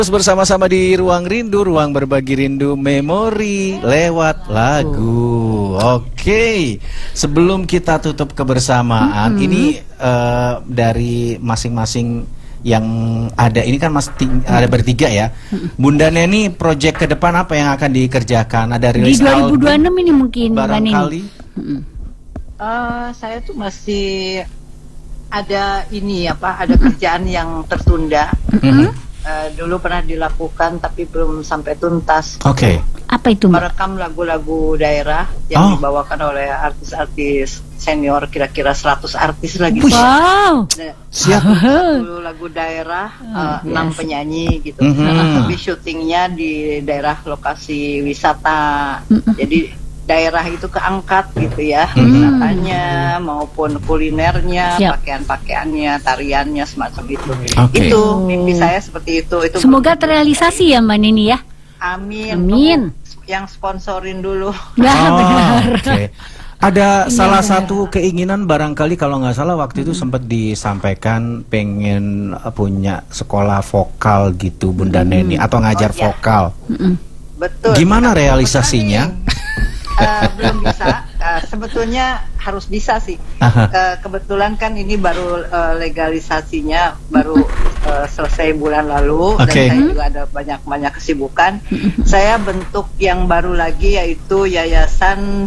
Terus bersama-sama di Ruang Rindu, ruang berbagi rindu memori lewat lagu. Oke, sebelum kita tutup kebersamaan, ini dari masing-masing yang ada, ini kan ada bertiga ya. Bunda Neni, proyek ke depan apa yang akan dikerjakan? Ada rilis di 2026 ini mungkin barangkali? Saya tuh masih ada ada kerjaan yang tertunda. Dulu pernah dilakukan tapi belum sampai tuntas. Oke. Apa itu, Mbak? Merekam lagu-lagu daerah yang dibawakan oleh artis-artis senior, kira-kira 100 artis lagi. Wow. Siap. Lagu daerah, 6 penyanyi gitu. Tapi syutingnya di daerah lokasi wisata. Jadi daerah itu keangkat gitu ya, wisatanya maupun kulinernya, pakaian-pakaiannya, tariannya, semacam itu. Itu mimpi saya seperti itu. Semoga terrealisasi ya Mbak Neni ya. Amin. Amin. Yang sponsorin dulu. Benar. Ada salah satu keinginan barangkali kalau nggak salah waktu itu sempat disampaikan pengen punya sekolah vokal gitu Bunda Neni, atau ngajar vokal. Betul. Gimana realisasinya? Belum bisa. Sebetulnya harus bisa sih. Kebetulan kan ini baru legalisasinya baru selesai bulan lalu, dan saya juga ada banyak kesibukan. Saya bentuk yang baru lagi, yaitu Yayasan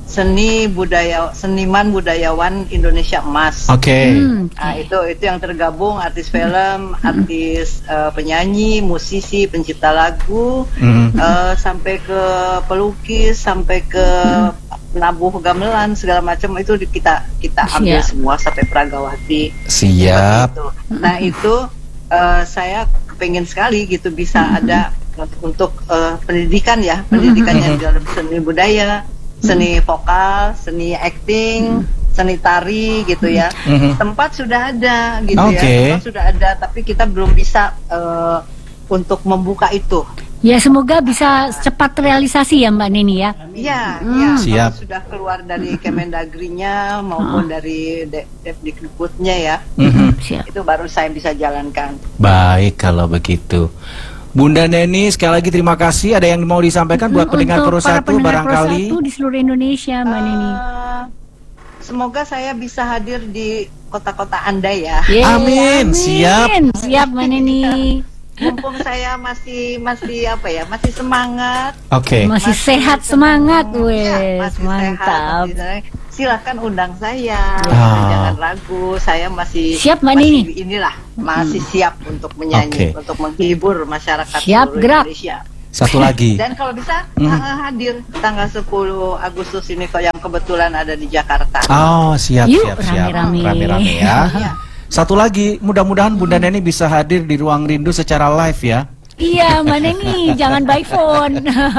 Seniman Budayawan Indonesia Emas. Itu yang tergabung artis film, artis penyanyi, musisi, pencipta lagu, sampai ke pelukis, sampai ke penabuh gamelan, segala macam itu kita ambil semua sampai Pragawati. Siap. Nah itu saya kepengen sekali gitu bisa ada untuk pendidikan ya, pendidikannya dalam seni budaya, seni vokal, seni acting, seni tari gitu ya. Tempat sudah ada gitu ya, tempat sudah ada, tapi kita belum bisa untuk membuka itu. Ya semoga bisa cepat realisasi ya Mbak Neni ya. Iya, siap. Sudah keluar dari Kemendagri-nya maupun dari Depdikbudnya ya. Itu baru saya bisa jalankan. Baik kalau begitu. Bunda Neni, sekali lagi terima kasih. Ada yang mau disampaikan buat pendengar Pro 1 barangkali? Pro 1 di seluruh Indonesia, Mbak Neni. Semoga saya bisa hadir di kota-kota Anda ya. Amin. Siap. Siap, Mbak Neni. Mumpung saya masih semangat. Masih sehat semangat, mantap. Silahkan undang saya. Jangan ragu, saya masih siap, Mbak Neni. Masih siap untuk menyanyi, untuk menghibur masyarakat Indonesia. Satu lagi. Dan kalau bisa hadir tanggal 10 Agustus ini yang kebetulan ada di Jakarta. Siap. Rame-rame ya. Satu lagi, mudah-mudahan Bunda Neni bisa hadir di Ruang Rindu secara live ya. Iya, Mbak Neni, jangan by phone.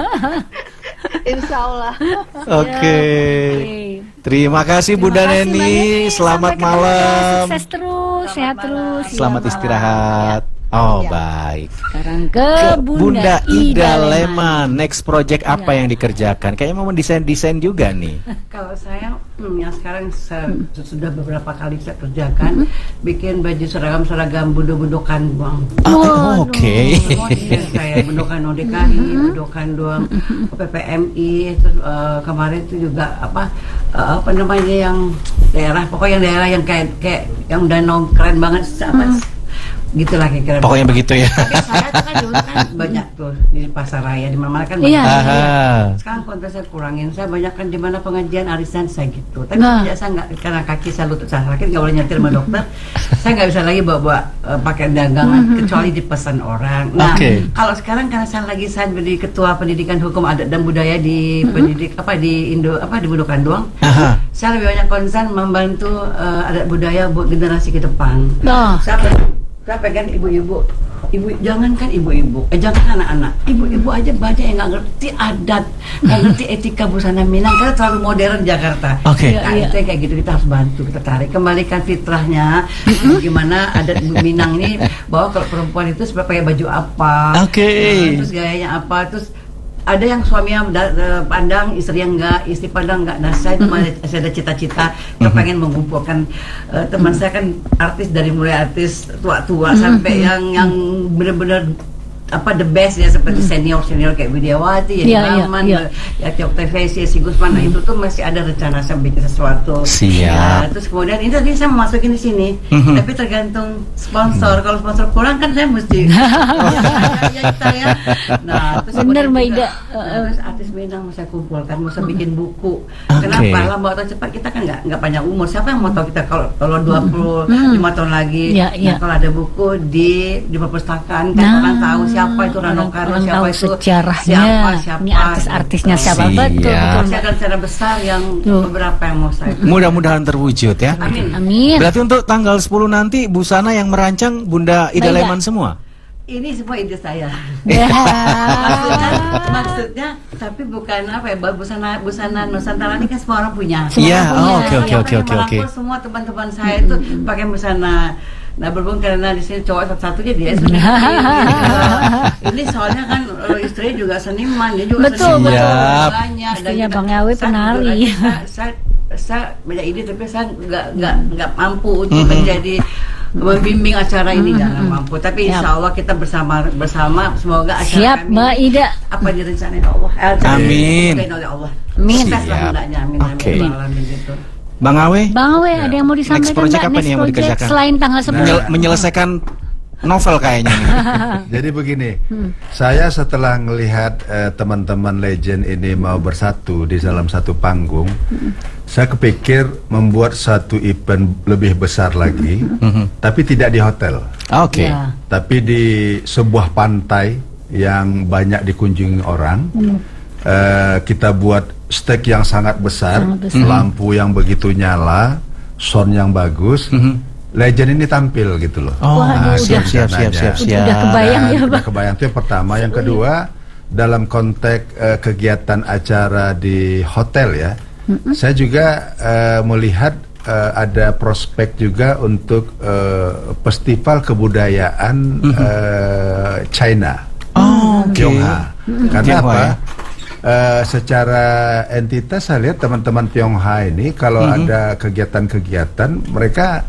Insya Allah. Oke. Terima kasih Bunda Neni. Selamat malam. Sukses terus, sehat terus. Selamat istirahat. Baik. Sekarang ke Bunda Ida Leman. Next project apa yang dikerjakan? Kayaknya mau mendesain juga nih. Kalau saya yang sekarang sudah beberapa kali saya kerjakan, bikin baju seragam bundo-bundokan doang. Kayak bundokan ODKI, bundokan doang PPMI. Kemarin itu juga apa namanya yang daerah, pokoknya daerah yang kayak yang danau keren banget gitulah kira-kira. Pokoknya begitu ya. Saya kan dulu kan banyak tuh di pasar raya, di mana-mana kan banyak. Sekarang kontes saya kurangin, saya banyak kan di mana pengajian arisan saya gitu. Tapi saya nggak, karena kaki saya lutut saya sakit, nggak boleh nyetir sama dokter. Saya nggak bisa lagi bawa pakai dagangan kecuali dipesan orang. Nah, kalau sekarang karena saya jadi ketua pendidikan hukum adat dan budaya di di Budokan doang. Saya lebih banyak konsen membantu adat budaya buat generasi ke depan. Saya pengen ibu-ibu, jangankan ibu-ibu, jangan anak-anak, ibu-ibu aja banyak yang nggak ngerti adat, nggak ngerti etika busana Minang karena terlalu modern Jakarta. Itu kayak gitu kita harus bantu, kita tarik, kembalikan fitrahnya. Gimana adat Minang ini, bahwa kalau perempuan itu sebenarnya pakai baju apa, terus gayanya apa, terus ada yang suaminya pandang, istri yang enggak, istri pandang enggak. Nah saya itu masih ada cita-cita kepengen mengumpulkan teman saya kan artis, dari mulai artis tua-tua sampai yang benar-benar the best ya, seperti senior kayak Widiawati, Iya, Maman, iya. ya Tiok TVC, si Gusman. Nah, itu tuh masih ada rencana saya bikin sesuatu. Siap. Ya, terus kemudian ini tadi saya mau masukin di sini, tapi tergantung sponsor. Kalau sponsor kurang kan saya mesti ya kita ya. Nah, terus Bener, kemudian Mbak juga, Ida. terus artis Minang mau saya kumpulkan, mau saya bikin buku. Oke. Kenapa? Lambat atau cepat kita kan nggak panjang umur. Siapa yang mau tahu kita kalau 25 tahun lagi? Iya, iya. Nah, kalau ada buku di perpustakaan, kan orang tahu siapa itu Rano Karno, orang siapa tahu itu sejarahnya, siapa ini artis-artisnya siapa. Siap. Betul, betul, Masih Mbak. ada rencana besar yang Tuh. beberapa yang mau saya. Mudah-mudahan terwujud ya. Amin. Amin. Berarti untuk tanggal 10 nanti busana yang merancang Bunda Ida Mbak Ida. Leman semua. Ini semua ide saya. Ya. Maksudnya, tapi bukan apa ya, busana Nusantara ini kan semua orang punya. Semua Iya, orang punya. oh, oke. Yang merangkul semua teman-teman saya itu pakai busana. Nah, berhubung karena di sini cowok satu-satunya dia ini soalnya kan istri juga seniman, dia juga Betul, seniman. betul. Banyak. Istrinya Bang Awi penari. Saya banyak ide, tapi saya nggak mampu untuk menjadi membimbing acara ini, jangan mampu. Tapi insya Allah kita bersama semoga acara Siap, kami Mbak ini Ida. apa direncanain Allah. Amin. Direncanain oleh Allah. Amin. Sukses lah Siap. mudahnya, amin. Oke. Amin. Alamin gitu. Bang Awe, Bang Awe, ada yang mau Next disampaikan project Mbak? apa nih yang mau Project dikerjakan? selain tanggal 10. menyelesaikan novel kayaknya nih. Jadi begini, saya setelah melihat teman-teman legend ini mau bersatu di dalam satu panggung, saya kepikir membuat satu event lebih besar lagi, tapi tidak di hotel, Oke. Ya. tapi di sebuah pantai yang banyak dikunjungi orang. Kita buat stage yang sangat besar, Sangat besar. lampu yang begitu nyala, sound yang bagus. Legend ini tampil gitu loh. Oh, Waduh, siap, siap, siap, siap, siap. Udah kebayang ya, Udah Bang. kebayang, itu yang pertama. Yang kedua, dalam konteks kegiatan acara di hotel ya, saya juga melihat ada prospek juga untuk festival kebudayaan China, Oh, oke. Tionghoa. Karena Tionghoa, apa? ya? Secara entitas saya lihat teman-teman Tionghoa ini kalau ada kegiatan-kegiatan mereka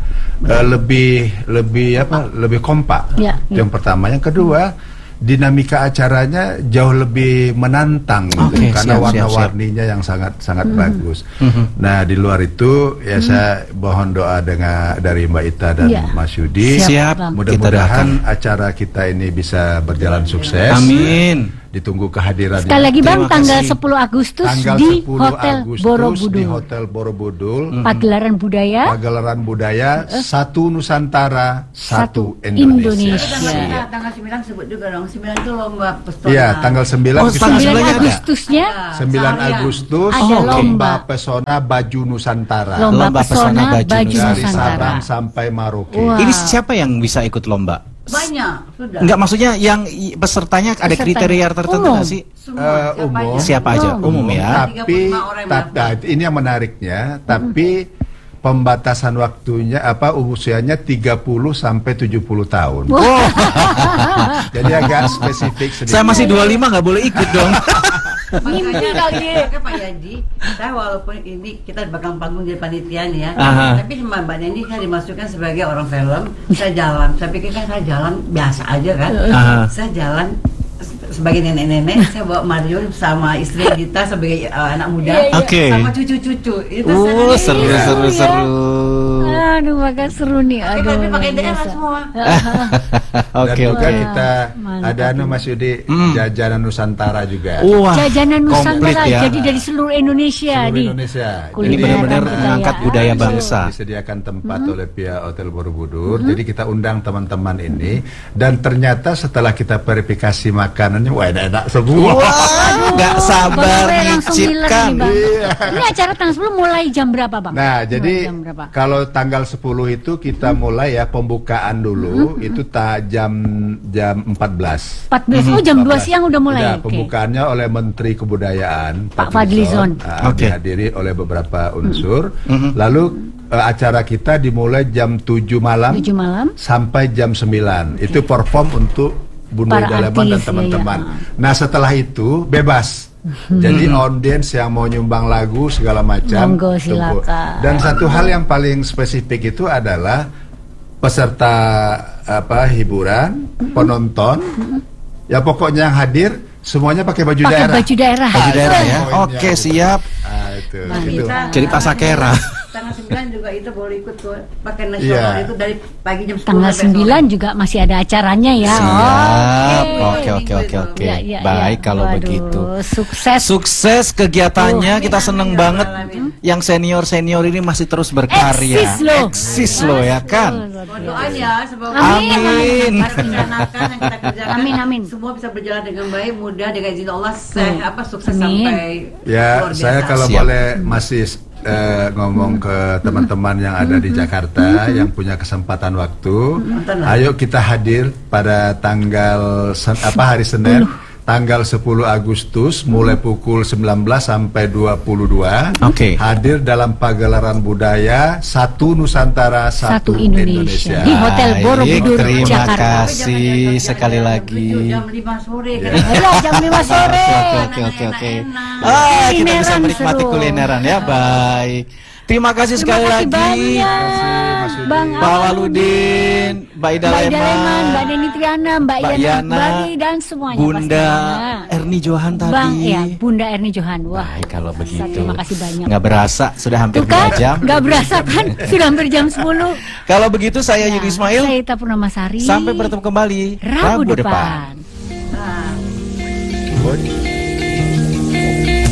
lebih kompak. Ya, Itu yang pertama. Yang kedua, dinamika acaranya jauh lebih menantang gitu, Oke, karena siap, siap, warna-warninya yang sangat bagus. Nah, di luar itu ya saya mohon doa dari Mbak Ita dan Ya. Mas Yudi. Siap. Bang. Mudah-mudahan acara kita ini bisa berjalan sukses. Amin. Ditunggu kehadirannya. Sekali lagi Bang, Terima tanggal kasih. 10 Agustus Tanggal di 10 Hotel Agustus Borobudur. di Hotel Borobudur. Pagelaran budaya Pagelaran budaya satu Nusantara, satu Satu Indonesia. Indonesia. Tanggal 9 sebut juga dong. 9 itu lomba pesona. Iya, tanggal 9 Oh, bisa tanggal 9 9 ada? Agustusnya 9 Seharian. Agustus Ada lomba lomba. pesona baju Nusantara lomba Lomba pesona pesona baju baju dari Nusantara. Sabang sampai Merauke. Wah. Ini siapa yang bisa ikut lomba? Banyak, sudah. Enggak, maksudnya yang pesertanya ada Pesertanya. kriteria tertentu Umum. nggak sih? Semua, Umum. Siapa aja? Umum ya. Tapi 35 orang yang nah, ini yang menariknya, tapi pembatasan waktunya usianya 30 sampai 70 tahun. Jadi agak spesifik sedikit. Saya masih 25 nggak boleh ikut dong. Mimpi kali dia. Makanya Pak Yadi, saya walaupun ini kita bakal panggung jadi panitia nih ya, Aha. tapi sama Mbak Neni saya dimasukkan sebagai orang film, saya jalan, saya pikir kan saya jalan biasa aja kan, Aha. saya jalan sebagai nenek-nenek, saya bawa Mario sama istri kita sebagai anak muda, Iya, iya. Oke. sama cucu-cucu, itu Seru, Iya, seru, ya. seru. Aduh, maka seru nih. Aduh. tapi pakai luar daerah biasa. semua. Oke, Dan juga oke. kita Mantap. ada Mas Yudi jajanan Nusantara juga. Wah, Jajanan komplit Nusantara ya. jadi dari seluruh Indonesia Seluruh nih. Indonesia. Ini Kuliner benar-benar dan mengangkat budaya bangsa. Disediakan tempat oleh pihak Hotel Borobudur. Jadi kita undang teman-teman ini dan ternyata setelah kita verifikasi makanannya wah enak-enak semua. nggak sabar Bang Awe langsung ngiler nyicipkan. nih, Bang. Ini acara tanggal 10 mulai jam berapa, Bang? Nah, Mulai jadi jam berapa? kalau tanggal 10 itu kita mulai ya pembukaan dulu itu jam 14. 14. Oh, jam 2 siang udah mulai. Udah, Oke. pembukaannya oleh Menteri Kebudayaan Pak Fadlizon. Oke. Dihadiri oleh beberapa unsur. Lalu acara kita dimulai jam 7 malam 7 malam. sampai jam 9. Itu perform untuk Bunda Para Ida Leman dan artis, teman-teman. ya, ya. Nah, setelah itu bebas. Jadi audiens yang mau nyumbang lagu segala macam. Monggo, tunggu. silakan. Dan satu hal yang paling spesifik itu adalah peserta hiburan, penonton Ya pokoknya yang hadir semuanya pakai baju Pakai daerah. baju daerah. Baju daerah ya. Poinnya. Oke, siap. Itu. Nah, Itu. kita Jadi pasakera. tanggal 9 juga itu boleh ikut tuh pakai Iya. nasional itu dari pagi jam 10 Tanggal sampai sore. 9 juga masih ada acaranya ya. Siap. Oke. Oke. Ya, ya, Baik ya. kalau Waduh, begitu. Sukses. Sukses kegiatannya, kita seneng amin, banget. amin. Yang senior ini masih terus berkarya. Eksis loh ya kan. Doain ya semoga Amin. pas rencanakan yang kita kerjakan Amin. semua bisa berjalan dengan baik, mudah dengan izin Allah sukses Amin. sampai Ya, luar biasa. saya kalau Siap. boleh masih ngomong ke teman-teman yang ada di Jakarta yang punya kesempatan waktu, ayo kita hadir pada tanggal hari Senin, tanggal 10 Agustus mulai pukul 19 sampai 22. Oke. Hadir dalam pagelaran budaya Satu Nusantara, Satu Indonesia. Di Hotel Borobudur, Terima Jakarta. kasih sekali lagi. Jam 5 sore kan. Iya, jam 5 sore. Oke. Ah, kita bisa Kulineran menikmati seru. kulineran ya, baik. Terima kasih sekali Terima kasih lagi. banyak. Bang Pak Waludin, Mbak Ida Mbak Ida Leman, Leman, Mbak Deni Triana, Mbak Mbak Yana Yana, Bari dan semuanya Bunda pastinya. Erni Johan tadi. Bang, ya, Bunda Erni Johan. Wah, Baik kalau begitu. terima kasih banyak. Nggak berasa sudah hampir Tuh kan, 2 jam. nggak berasa kan? Sudah hampir jam 10. Kalau begitu saya Yudi Ismail. Saya Ita Purnamasari. Sampai bertemu kembali Rabu depan. Bon.